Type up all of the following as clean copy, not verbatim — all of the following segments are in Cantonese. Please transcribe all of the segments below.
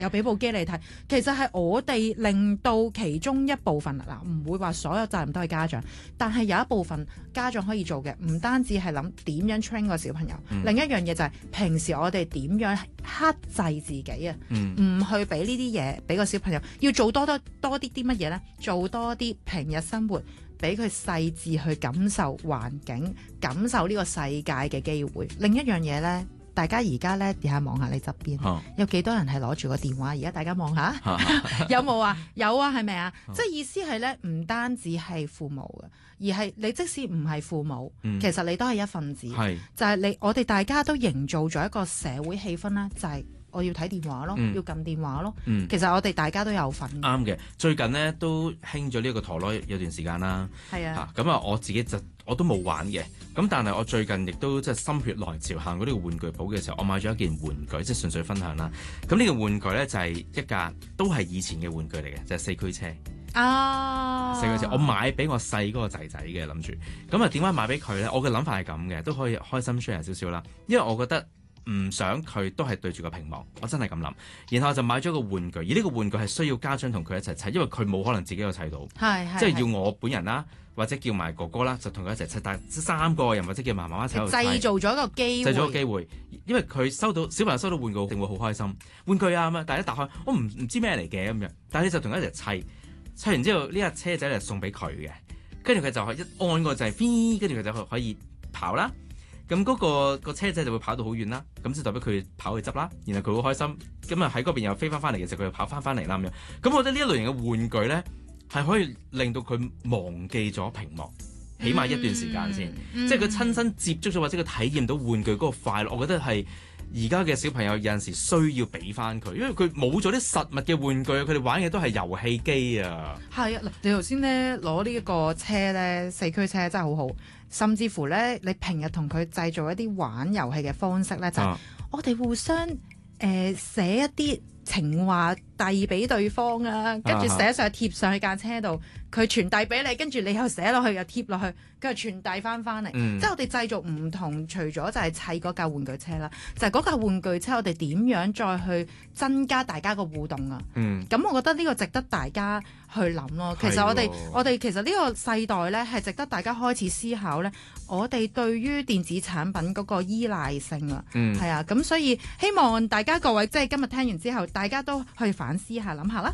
有俾部機你睇，其實係我哋令到其中一部分嗱，唔會話所有責任都係家長，但係有一部分家長可以做嘅，唔單止係諗點樣 train 個小朋友，另一樣嘢就係平時我哋點樣克制自己啊，唔去俾呢啲嘢俾個小朋友，要做多啲乜嘢呢？做多啲平日生活，俾佢細緻去感受環境，感受呢個世界嘅機會。另一樣嘢呢。大家而家咧，而家望下你側邊，有幾多人係攞住個電話？而家大家望下，有冇啊？有啊，係咪啊？即係意思係咧，唔單止係父母嘅，而係你即使唔係父母，其實你都係一份子。就係我哋大家都營造咗一個社會氣氛啦，就係我要睇電話咯，要撳電話咯。其實我哋大家都有份。 啱嘅，最近呢都興咗呢個陀螺有段時間啦。係啊。咁啊，我自己我都冇玩嘅。咁但係我最近亦都即係心血來潮行嗰呢個玩具鋪嘅時候，我買咗一件玩具，即係純粹分享啦。咁呢個玩具咧就係一架都係以前嘅玩具嚟嘅，就係四驅車。四驅車，我買俾我細嗰個仔仔嘅諗住。咁啊，點解買俾佢咧？我嘅諗法係咁嘅，都可以開心 share 少少啦。因為我覺得唔想佢都係對住個屏幕，我真係咁諗。然後我就買咗個玩具，而呢個玩具係需要家長同佢一齊砌，因為佢冇可能自己去砌到，即係要我本人啦。或者叫埋哥哥啦，就同佢一齊砌，但係3個人或者叫埋媽媽一齊製造咗個機會， 因為佢小朋友收到玩具，一定會好開心。玩具啊咁樣，但係一打開，我唔知咩嚟嘅咁樣，但係你就同佢一齊砌，砌完之後呢架車仔就送俾佢嘅，跟住佢就係一按個掣，跟住佢就可以跑啦。咁嗰個車仔就會跑到好遠啦，咁就代表佢跑去執啦，然後佢好開心，咁啊喺嗰邊又飛翻嚟嘅時候，佢又跑翻嚟啦咁樣。咁我覺得呢一類型嘅玩具咧，係可以令到佢忘記咗屏幕，起碼一段時間先，即係佢親身接觸咗或者佢體驗到玩具嗰個快樂，我覺得係而家嘅小朋友有陣時需要俾翻佢，因為佢冇咗啲實物嘅玩具，佢哋玩嘅都係遊戲機啊。係啊，嗱，你頭先咧攞呢一個車咧，四驅車真係好好，甚至乎咧，你平日同佢製造一啲玩遊戲嘅方式咧，就係我哋互相寫一啲情話遞俾對方啊，跟住寫上去貼上去架車度，佢傳遞俾你，跟住你又寫落去又貼落去，跟住傳遞翻嚟。即係我哋製造唔同，除咗就係砌嗰架玩具車啦，就係嗰架玩具車，我哋點樣再去增加大家個互動啊？咁我覺得呢個值得大家去諗咯。其實我哋其實呢個世代咧係值得大家開始思考咧，我哋對於電子產品嗰個依賴性啊，係啊，咁所以希望大家各位即係今日聽完之後，大家都去反思下諗下啦。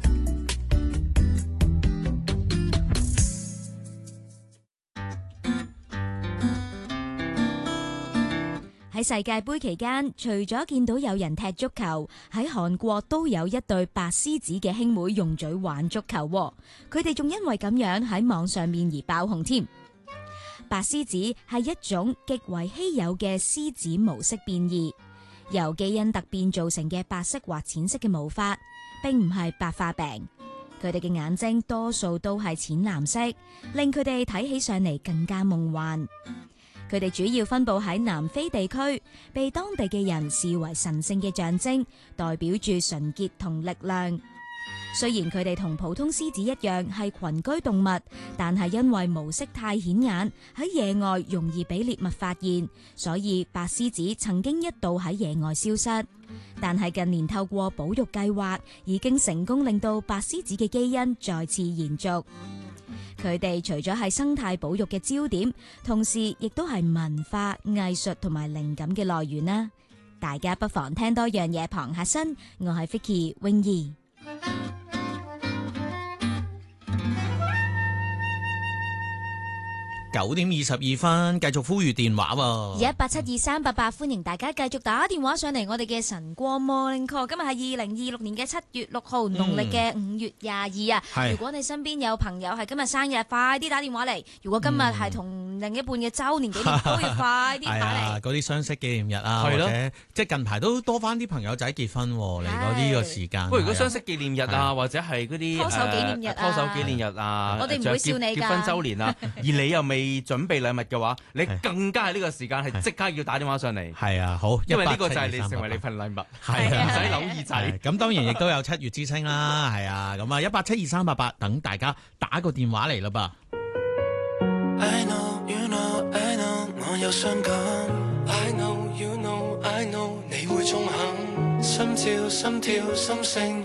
喺世界盃期間，除咗見到有人踢足球，喺韓國都有一對白獅子嘅兄妹用嘴玩足球，佢哋仲因為咁樣喺網上面而爆紅添。白獅子係一種極為稀有嘅獅子毛色變異，由基因突變造成嘅白色或淺色嘅毛髮，並唔係白化病。佢哋嘅眼睛多數都係淺藍色，令佢哋睇起上嚟更加夢幻。佢哋主要分布喺南非地區，被當地嘅人視為神聖嘅象徵，代表住純潔同力量。雖然佢哋同普通獅子一樣係群居動物，但係因為毛色太顯眼，喺野外容易俾獵物發現，所以白獅子曾經一度喺野外消失。但係近年透過保育計劃，已經成功令到白獅子嘅基因再次延續。佢哋除咗係生態保育嘅焦點，同時亦都係文化、藝術同埋靈感嘅來源啦。大家不妨聽多樣嘢傍下身。我係 Vicky 泳兒。 9:22，繼續呼籲電話喎。 1872388，歡迎大家繼續打電話上嚟我哋嘅晨光 Morning Call。今日係2026年嘅7月6號，農曆嘅5月22啊。如果你身邊有朋友係今日生日，快啲打電話嚟。如果今日係同另一半嘅周年紀念，都要快啲打嚟。 嗰啲雙色紀念日啊，或者即係近排都多翻啲朋友仔結婚嚟到呢個時間。 如果雙色紀念日啊，或者係嗰啲拖手紀念日啊， 拖手紀念日啊， 我哋唔會笑你㗎。 結婚周年啊，而你又未準備禮物嘅話，你更加係呢個時間係即刻要打電話上嚟。 係啊，好， 因為呢個就係你成為你份禮物， 係啊， 唔使扭耳仔。 咁當然亦都有7月之星啦，係啊，咁啊1872388等大家打個電話嚟啦噃。I know, you know, I know， 我有傷感。I know, you know, I know， 你會中肯。 心照心跳心聲